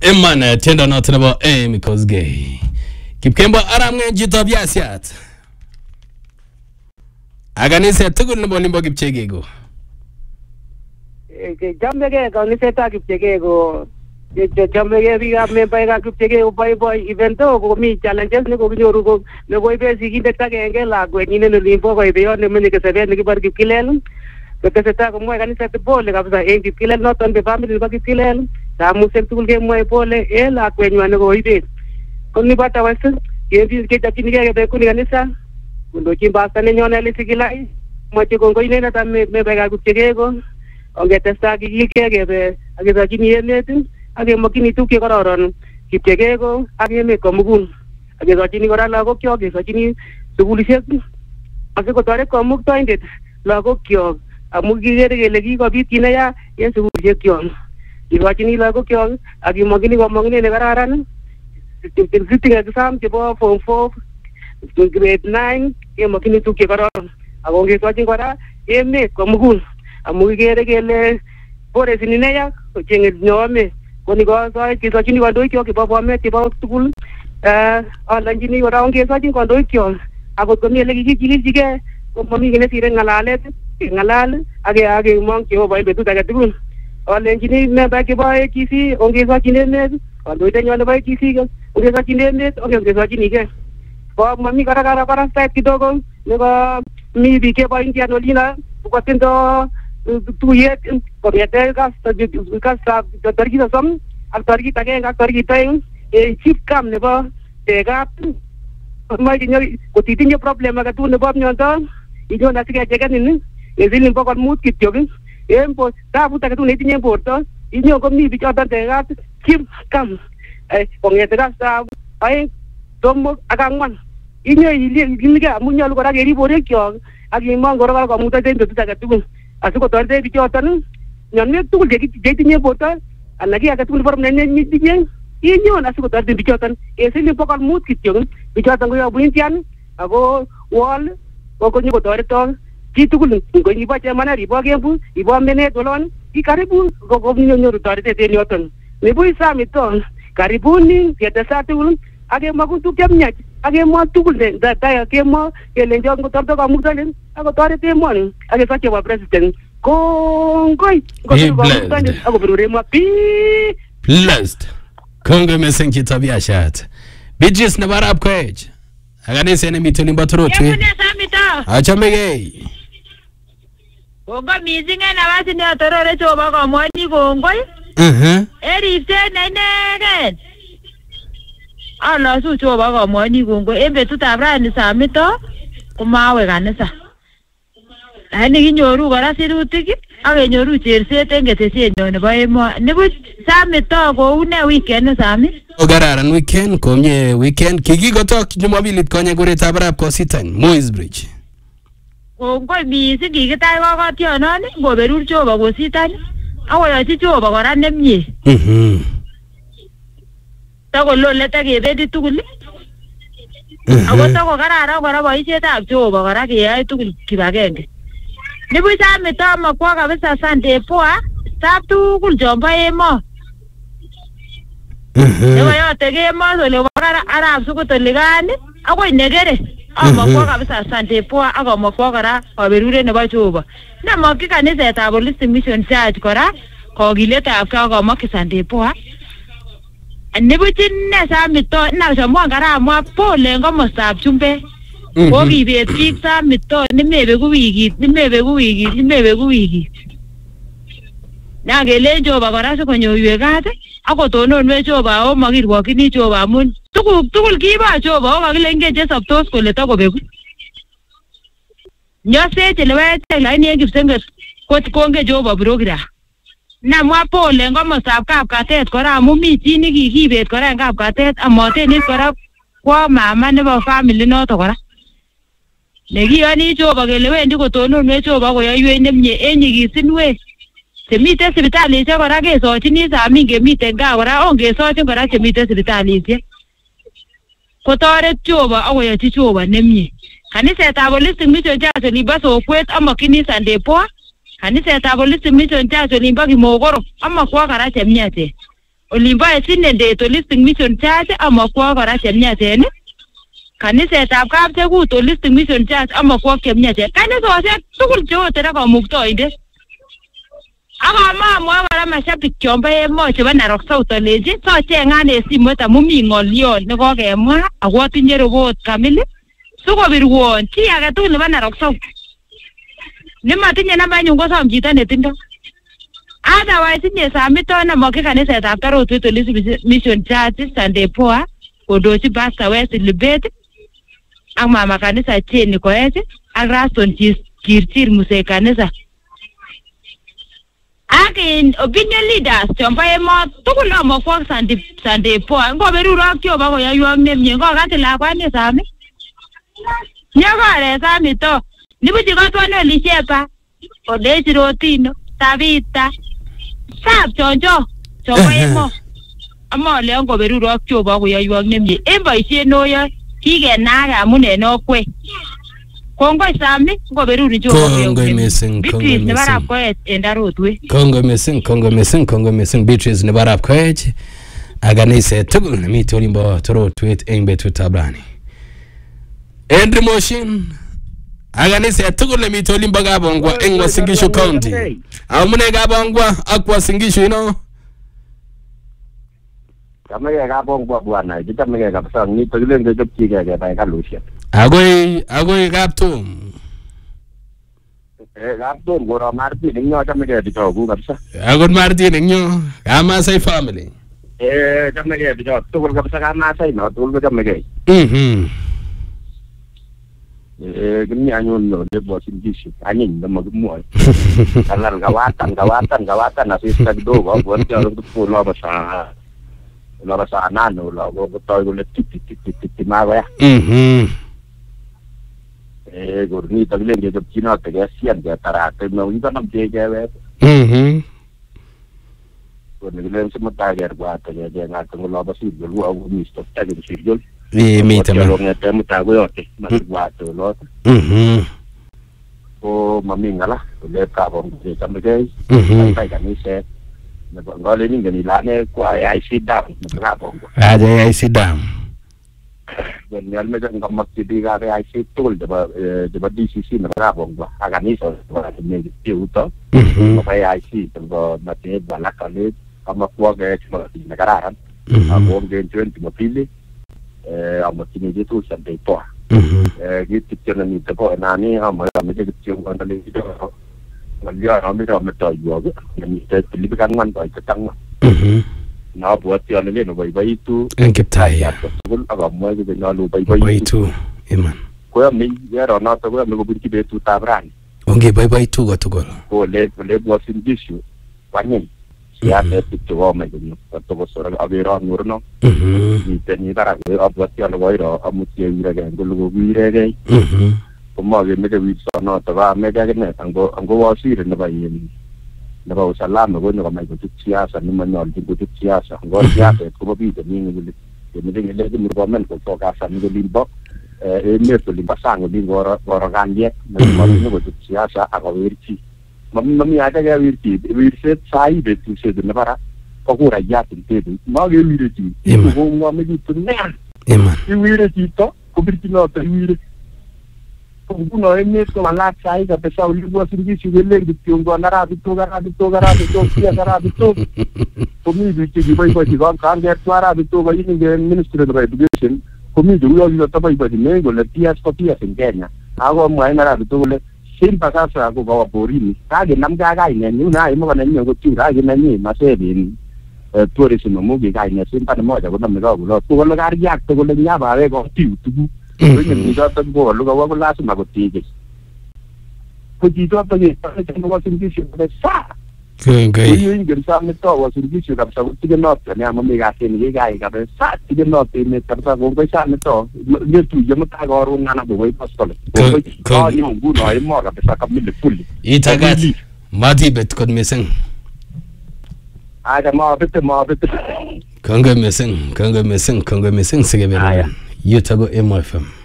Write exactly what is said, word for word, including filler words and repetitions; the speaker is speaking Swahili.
Emana tenda not about eh because gay. Kipkembo aramnge jito biasiat. Aganise tugul nebo limbo kipchegego. Jamege kanise ta kipchegego. Jamege biga member ga kipchegego boy boy evento ko mi challenges ne ko nyoru ko ne ko ibe siginde tagenge la ko nyine no limbo ko ibe yo ne menye ke sebe ne kibar kipkilel. Ko kese ko mo kanise te bole kabisa en kipkilel no ton be family ba kipkilel. Ta musel tugul ke mo bole e la ko nyane ko ibe. Ko ni bata wasu ke bi ke tapini ke be ko ni kanisa. Ndo chimba sana nyone lisikilai mwache kongo inena ta me me bega kutchegego onge testa kikike kebe ageza chini yenet age makini tuke kororon kipchegego age me komugul ageza chini kora lagok kyok ageza chini sugulishek asiko tore komuktoindet lagok kyok amu kigere kele kikobit kinaya en sugulishek kyok igachini lagok kyok age makini komongine ne kararan sitting exam chebo form four grade nine ye makini tuke kororon akonge twachin kora emet komugul amu kigere kele bore sinineya kochenge nyome koni ko sai kisachini kandoik kyok kibo bomet kibo tugul eh alanjini kora onge sachin kandoik kyok akot komi ele kikichikilchige komami kine sire ngalalet ngalal age age mong Jehova betut age tugul alanjini member kibo A K C onge sachin emet kandoik nyone nebo A K C onge sachin emet onge sachin ige Bo mami kara kara para state kidogo nebo mi bike ba Indian olina kwa tendo tuyet komete gas gas targi sam ak targi tage ak targi tay e chief kam nebo tegat mai dinyo ko titinyo problema ka tu nebo nyonto ijo na sige jeganin e zilin bo kon mut kityo empo tabu ta ka tu ne tinyo porto inyo ko mi bicho tegat chief kam e kongete gas ai tomo akangwan inyo ili gilga munyal kora geri bore kyok ak imong kora ko muta den betut age tugul asiko torte bichoton nyonne tugul de tinye borto alagi age tugul borom ne nyinye inyo asiko torte bichoton esili pokol mut kityo bichoton ko yobu Indian ako wall ko ko nyiko torto ki tugul ko nyibo chemana ribo kembu ibo menet olon ki karibu ko ko nyoru torte den yoton nebu isamiton karibuni yetesa tugul age magutu kemnyach age mo tugul de data ke mo kele njon ko torto ka mutalen ako tore te mo age sache wa president kongoi ko ko mutalen ako birure mo pi blessed kongo mesen kitabia shat bijis na barab kwej agane sene mitoni batrotwe achamege kongo mizinga na basi ne atorore choba ko mwani kongoi mhm eripse nenegen ala su choba ko mwani kongo en betut ab rani samito kumawe kanisa ani kinyoru kora sirutik ak kenyoru cherset en ketesienyo nebo emo nibuch samito ko une weekend sami ogararan weekend komye weekend kikikotok Jumapili konye kuretab rap kositan Moi's Bridge kongo mising kikitai kokotionon ngoberur choba kositan akoyochi choba kora nemie mhm tako lole takebedi tugul ako tako kararan kora boisietab Jehova kora keyae tugul kibagenge nibuch samito makwa kabisa Sunday poa staff tugul jombo emo nebo yote kemo ole kara arab sukut ole gani akoi negere amakwa kabisa Sunday poa akamakwa kora kaberure nebo Jehova namakyi kanisetab Holistic Mission Church kora kokiletab ka akamakyi Sunday poa nibuchine samito na chamwa karamwa pole ngomostab chumbe ko kibet biik samito nimebe ku wikit nimebe ku wikit nimebe ku wikit na gele Jehova kora sikonyoiwe kat akotononwe Jehova o makirwokini Jehova amun tuguk tugul kiba Jehova o kakilenge je saptos kole takobeku nyose chelewete laini en kipsenget kot konge Jehova program namwa pole ngomostab kapkatet kora amu mi chi nikikibet kora en kapkatet amotenit kora kwa mama nebo family noto kora nekiyoni Jehova kele wendi kotononwe Jehova koyoiwech nemie en nyikisinwek chemiten sipitalisiek kora kesochini samin kemiten gaa kora ongesochin kora chemiten sipitalisiek kotoret Jehova akoyochi Jehova nemie kanisetab Holistic Mission Church olibo Sokwet amakyini Sunday poa kanisetab Holistic Mission Church olimbo Kimogoro amakwa kora chemiache olimbo Esinendet Holistic Mission Church amakwo kora chemyachen kanisetab Kapchekut Holistic Mission Church amakwo chemyachen kanisosiek tugul cheote ra kamuktoindet akamamwa kora mashabik chombo emo chebo Narok South aleji socheng'an en simoit amun mi ng'olyon nekokemwa ako atinye report kamili sikobirwon chi age tugul nebo Narok South nematinye nambainyun kosom chito netindo. Otherwise inye Samiton amoki kanisetab Karotwet Holistic Mission Church Sunday Poa kondochi Pastor Wesley Libet ak mama kanisa Jenny Koech ak Raston Chirchir Musei kanisa ak in opinion leaders chombo emo tugul amokwok Sunday Sunday Poa ngoberurok Jehova koyoywok nemie ngokati lakwani Sami nyokore Samito nibuchi kotwane Lishepa Odechi Rotino Tabita Sab chonjo chombo emo amole ngoberurok Jehova koyoywok nemie en boisiet noyoe kikenake amun en okwe kongoi Sami ngoberuri Jehova kongoi missing Beatrice nebo Arap Koech en Darotwet kongoi missing kongoi missing kongoi missing Beatrice nebo Arap Koech ak kaniset tugul nemiten olimbo Torotwet en betutab rani. Henry Moshin ak kaniset tugul nemiten olimbo Kabongwa en Uasin Gishu County. Amune Kabongwa ak Uasin Gishu ino? Kamege Kabongwa bwana, kitamege kabisa nito kile ngechopchige kebai kalusiek. Agoi agoi Kaptum. Eh Kaptum goro Martin inyo chamege bichogu kabisa. Agon Martin inyo Kamasai family. Eh chamege bichog tugul kabisa Kamasai no tugul ko chamege. Mhm. Eh gini anyun no de Uasin Gishu anyin no magmuoy. Kalal gawatan gawatan gawatan asista kidogo bonte ndo lo basa. Lo basa nano lo go toy go le titi titi titi mawe. Mhm. Eh gorni tagle nge jab china te ga sian ga tarate no ida nam de ga we. Mhm. Gorni le se mata ga gwa te ga ga to lo basi go lo au mi stop ta ga si gol. Eh mi tama. Lo nge te mata go yote ma gwa to lo. Mhm. O mamingala le ka bom de chamege. Mhm. Tai ga ni se. Ne bo ngole ni ngani la ne kwa ai si da ka bom. Aja ai si dam. Dan yal me jang gamak di ga ai si tul de ba de ba D C C na ka bom ba aga ni so ba ne ti uto. Mhm. Ba ai si to ba na te ba la ka le ama kwa ga chma di na kararan. Mhm. Ako ngen twenty mapili eh ama tini je tu Sunday Poa. Mhm. Eh gitu chana ni te ko na ni ama me je tiong kan le ji do. Malia na me do me to yo ga ni te li kan man ba ka tang. Mhm. Na buat ya le no bai bai tu. En Kiptaya. Tugul aga mo ge na lu bai bai. Bai tu. Iman. Ko mi ya ro na to ko me go bi be tu ta bran. Onge bai bai tu go tugol. Ko le le Uasin Gishu. Wanyin. Ya te tu wa me go to ko so ra abira nurno. Mhm. Ni te ni dara ko abot ya lo iro amutie ira ga go lu bi re ga. Mhm. Ko mo ge me ge wi so no to ba me ga ne tango ango wa si re na ba yin. Na ba usalama go no mai go tu siasa ni man no go tu siasa. Go siasa ko bi de ni ni ke me de le de mu government ko to ka sa ni go limbo. Eh e me to limba sango di go go gandie. Na mo ni go tu siasa a go wirchi. Mami mami ada ga wirchi. Wirse sai be tu se de na bara. Ko ko ra ya tin te. Ma ge wirchi. Ko mo me di tu ne. Iman. I wirchi to ko bi ti no to wirchi. Kuno eme ko la sai ka pesa uli Uasin Gishu gele di tiongo na ra di to ga ra di to ga ra di to sia ga ra di to ko mi di ti bai bai di kan kan get ra di to bai ni ge ministry of education ko mi du lo lo to bai bai ne go le tias ko tias en Kenya ago mo ai na ra di to le sin pa ka sa ko ga borini ka ge nam ga ga ne ni na ai mo na ni go ti ra ge na ni ma se bin tourism mo ge ga ne sin pa mo ja go na me go lo to lo ga ri ak to go le nya ba ve go ti tu Porque ni yo tengo luego voy a hablar más contigo. Porque yo también tengo más servicio de sa. Que que. Yo ingresar me todo servicio que sabe que no tenía me gasté ni llega y que sa que no tiene que estar con pesa me todo. Yo tú yo me cago ahora una na voy a pasar. Yo ni un guno hay more que saca mil full. Y tagat. Mati bet con mesen. Ah, ya ma bete ma bete. Kanga mesen, kanga mesen, kanga mesen sige bela. Yutago M F M.